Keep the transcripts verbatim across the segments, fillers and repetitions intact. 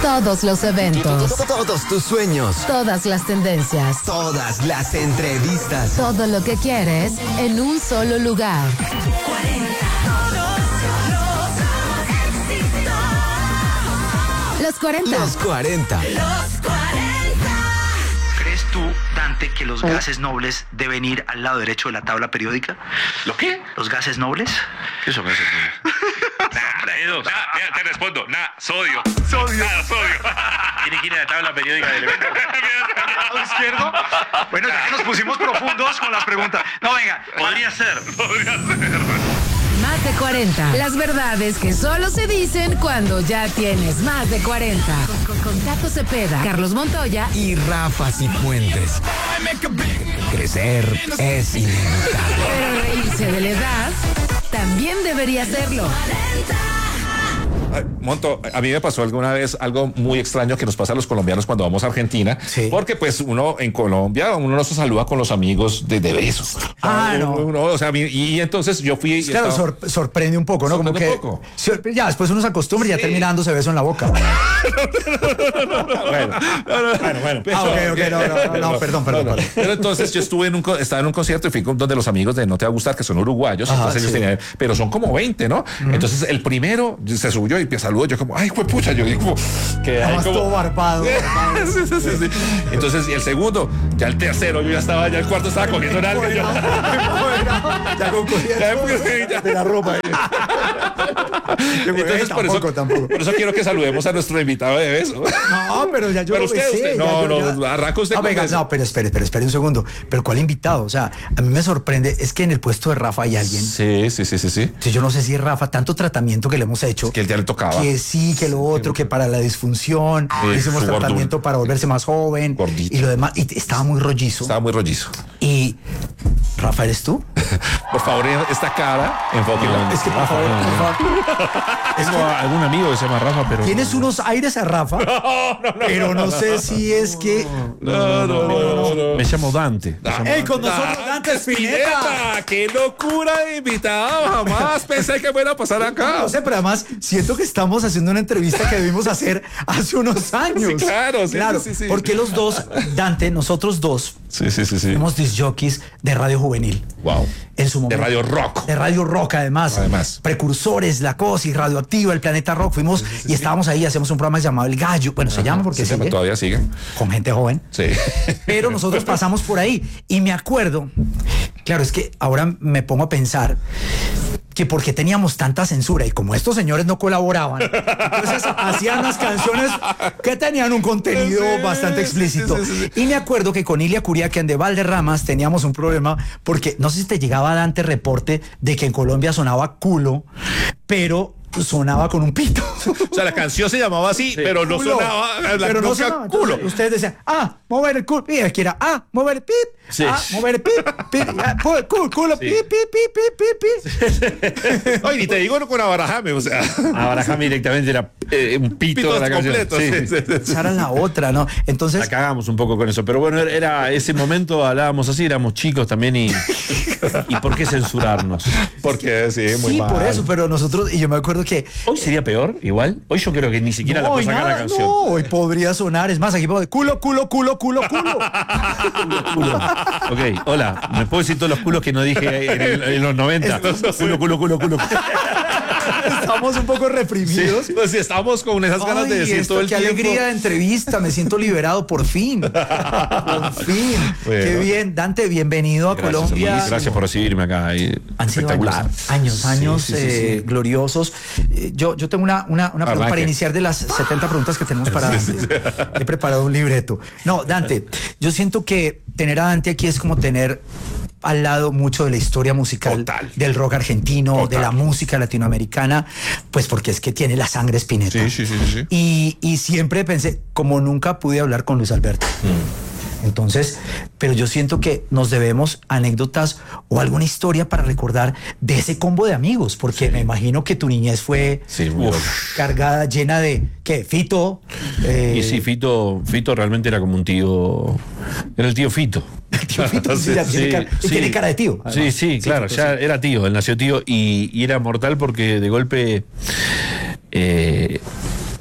Todos los eventos. Todos tus sueños. Todas las tendencias. Todas las entrevistas. Todo lo que quieres en un solo lugar. Los cuarenta. Los cuarenta. ¿Crees tú, Dante, que los gases nobles deben ir al lado derecho de la tabla periódica? ¿Lo qué? ¿Los gases nobles? ¿Qué son gases nobles? Nah, nah, nah, te respondo. Nah, sodio. Sodio. Nada, sodio. Tiene que ir a la tabla periódica del evento. ¿Lado izquierdo? Bueno, ya que nos pusimos profundos con las preguntas. No, venga. Podría ser. Podría ser. Más de cuarenta. Las verdades que solo se dicen cuando ya tienes más de cuarenta. Con, con, con Tato Cepeda, Carlos Montoya Y Rafa Cifuentes. Crecer es inevitable. Pero reírse de la edad también debería serlo. Ay, Monto, a mí me pasó alguna vez algo muy extraño que nos pasa a los colombianos cuando vamos a Argentina, Sí. porque pues uno en Colombia, uno no se saluda con los amigos de, de besos. Ah, uno, no. uno, o sea, y, y entonces yo fui... y Claro, estaba- sor- sorprende un poco, ¿no? Como Sorprende que un poco. sor- ya después uno se acostumbra y ya Sí. terminando se beso en la boca. Bueno, bueno, bueno. Ah, ok, ok, no, no, no, no, perdón, perdón, perdón. Pero entonces yo estuve en un, co- estaba en un concierto y fui con donde los amigos de No Te Va a Gustar, que son uruguayos, Ajá, entonces ellos sí. tenían, pero son como veinte, ¿no? Entonces el primero se subió y me saludó, yo como, ay, fue pucha, yo digo, que Además todo barbado. barbado. Sí, sí, sí, sí. Entonces, y el segundo, ya el tercero, yo ya estaba, ya el cuarto estaba cogiendo en algo. Yo, Ya con ya, pues, ya. de la ropa. Entonces, por eso, tampoco, tampoco. por eso quiero que saludemos a nuestro invitado de beso. No, pero ya yo Pero lo usted, besé, usted- ya no, yo- no, ya- arranca usted No, con venga, eso. no, pero espere, espere, espere un segundo. Pero ¿cuál invitado? O sea, a mí me sorprende, es que en el puesto de Rafa hay alguien. Sí, sí, sí, sí, sí. Sí, yo no sé si es Rafa, tanto tratamiento que le hemos hecho. Que él ya le tocaba. Que sí, que lo otro, que para la disfunción, Sí, hicimos su tratamiento gordura. para volverse más joven. Gordito. Y lo demás, y estaba muy rollizo. Estaba muy rollizo. Y Rafa, ¿eres tú? Por favor, esta cara, enfóquenla. Es que por favor, por favor. Tengo a algún amigo que se llama Rafa, pero. Tienes unos aires a Rafa, pero no sé si es que. No, no, no, no. Me llamo Dante. Me llamo- ¡Ey, con nosotros Dante Spinetta! ¡Qué locura de invitado! Jamás pensé que me iba a pasar acá. No sé, pero además siento que estamos haciendo una entrevista que debimos hacer hace unos años. Sí, claro, sí, claro. sí, sí, sí. Porque los dos, Dante, nosotros dos, Sí, sí, sí, sí. fuimos disc jockeys de Radio Juvenil. Wow. En su De momento. Radio Rock. De Radio Rock, además. Además. Precursores, La Cosa y Radioactiva, el Planeta Rock. Fuimos y estábamos ahí, hacemos un programa llamado El Gallo. Bueno, se llama porque Sí, se me- sigue, todavía sigue. con gente joven. Sí. Pero nosotros pasamos por ahí y me acuerdo, claro, es que ahora me pongo a pensar que porque teníamos tanta censura y como estos señores no colaboraban, entonces hacían unas canciones que tenían un contenido Sí, bastante explícito. sí, sí, sí. Y me acuerdo que con Ilia Curiaquian de Valderramas teníamos un problema porque no sé si te llegaba Dante reporte de que en Colombia sonaba culo, pero sonaba con un pito. O sea, la canción se llamaba así, pero no Culo. sonaba. La pero no nunca sonaba. culo. Entonces, ustedes decían, ah, mover el culo. Y aquí era, ah, mover el pip. Sí. Ah, mover el pip. pip ah, pu- culo, culo, pip, pip, pip, pip, pip, pip. Ay, ni te digo con abarajame, o sea. A Barajami directamente era eh, un pito, Pito de la canción. completo. Sí, Sí, sí. sí, sí, sí. Esa era la otra, ¿no? Entonces, La cagamos un poco con eso, pero bueno, era ese momento hablábamos así, éramos chicos también y, y ¿por qué censurarnos? Porque sí, muy sí, mal. por eso, pero nosotros, y yo me acuerdo que Hoy sería peor, igual. Hoy yo creo que ni siquiera la no, puedo y sacar nada, la canción. no, hoy podría sonar, es más, aquí puedo culo, culo, culo, culo, culo. Culo. Ok, hola, ¿me puedo decir todos los culos que no dije en, el- en los noventa? Culo, culo, culo, culo. Estamos un poco reprimidos. Pues sí, estamos con esas ganas Ay, de decir esto, todo el qué tiempo. alegría de entrevista, me siento liberado por fin. Por fin. Bueno. Qué bien, Dante, bienvenido a Gracias, Colombia. hermano, gracias por recibirme acá. y Han sido espectacular. años, años, años Sí, sí, sí, eh, sí. gloriosos. Eh, Yo, yo tengo una, una, una pregunta Arranque. para iniciar de las setenta preguntas que tenemos para Dante. He preparado un libreto. No, Dante, yo siento que tener a Dante aquí es como tener al lado mucho de la historia musical Total. del rock argentino, Total. de la música latinoamericana, pues porque es que tiene la sangre Spinetta. Sí, sí, sí, sí, sí. Y, y siempre pensé, como nunca pude hablar con Luis Alberto. Entonces, pero yo siento que nos debemos anécdotas o alguna historia para recordar de ese combo de amigos, porque me imagino que tu niñez fue Sí, muy loca. cargada, llena de, ¿qué? Fito. eh, Y sí, Fito, Fito realmente era como un tío. Era el tío Fito. el tío Fito, sí, ya tiene cara- y tiene cara de tío. Sí, además. sí, claro, Fito, ya sí. era tío, él nació tío y, y era mortal porque de golpe eh,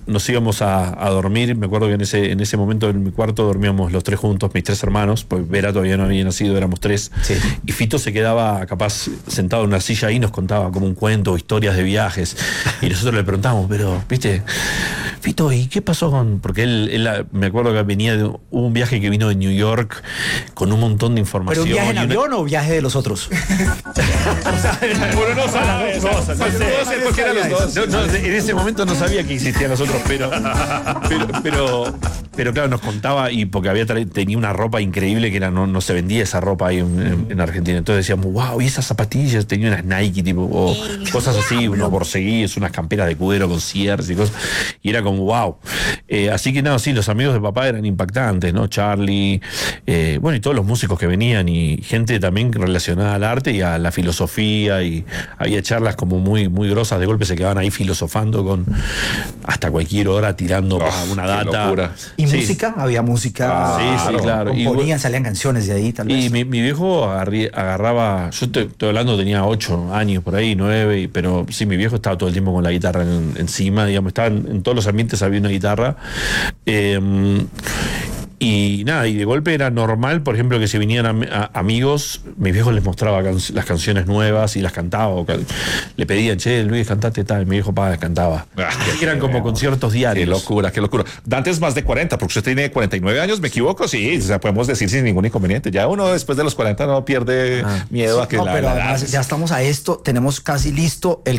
nos íbamos a, a dormir. Me acuerdo que en ese, en ese momento en mi cuarto dormíamos los tres juntos, mis tres hermanos, porque Vera todavía no había nacido, éramos tres. Sí. Y Fito se quedaba capaz sentado en una silla ahí y nos contaba como un cuento, historias de viajes. Y nosotros le preguntábamos, pero, viste, Fito, ¿y qué pasó con...? Porque él, él me acuerdo que venía de hubo un viaje que vino de New York con un montón de información. ¿Pero un viaje en y una- avión o viaje de los otros? Uno no sabe. cosas, no sé. Puede ser cualquiera de los dos. No, no, en ese momento no sabía que existían nosotros, pero, pero, pero, pero claro, nos contaba, y porque había tra- tenía una ropa increíble que era, no, no se vendía esa ropa ahí en, en- en Argentina. Entonces decíamos, wow, y esas zapatillas, tenía unas Nike, tipo, o cosas así, unos borseguíes, unas camperas de cuero con cierres y cosas. Y era como, wow. Eh, así que nada, sí, los amigos de papá eran impactantes, ¿no? Charlie, eh, bueno, y todos los músicos que venían, y gente también relacionada al arte y a la filosofía, y había charlas como muy, muy grosas, de golpe se quedaban ahí filosofando con hasta cualquier hora tirando Oh, una qué data. locura. ¿Y Sí. música? Había música. Ah, Sí, sí, claro. Y- Componían, salían canciones de ahí, tal vez. Y mi, mi viejo agarri- agarraba, yo te- estoy hablando, tenía ocho años por ahí, nueve, y- pero sí, mi viejo estaba todo el tiempo con la guitarra en- encima, digamos, estaba en, en todos los ambientes había una guitarra. Eh, y nada, y de golpe era normal, por ejemplo, que si vinieran am- a- amigos, mis viejos les mostraba can- las canciones nuevas y las cantaba, o ca- le pedían, che, Luis, cantate tal, mi viejo pa, cantaba. Ah, Y eran como conciertos Qué diarios. locura, qué locura. Dante es más de cuarenta, porque usted tiene cuarenta y nueve años, ¿me equivoco? Sí, o sea, podemos decir sin ningún inconveniente. Ya uno después de los cuarenta no pierde miedo a que No, la, pero la edad además es- ya estamos a esto, tenemos casi listo el